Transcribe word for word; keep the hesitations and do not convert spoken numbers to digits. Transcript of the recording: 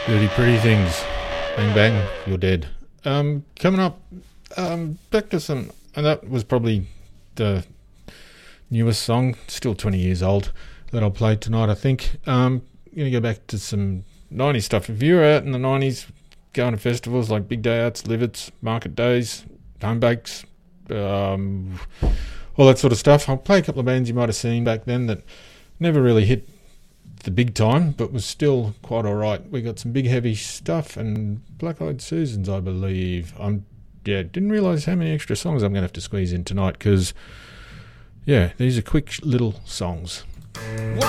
Dirty Pretty Things. Bang bang, you're dead. Um, coming up, um, back to some, and that was probably the newest song, still twenty years old, that I'll play tonight, I think. Um, I'm going to go back to some nineties stuff. If you were out in the nineties, going to festivals like Big Day Outs, Livets, Market Days, Home Bakes, um, all that sort of stuff, I'll play a couple of bands you might have seen back then that never really hit the big time, but was still quite all right. We got some big heavy stuff and Black Eyed Susans, I believe. I'm yeah, didn't realise how many extra songs I'm going to have to squeeze in tonight because, yeah, these are quick little songs. Why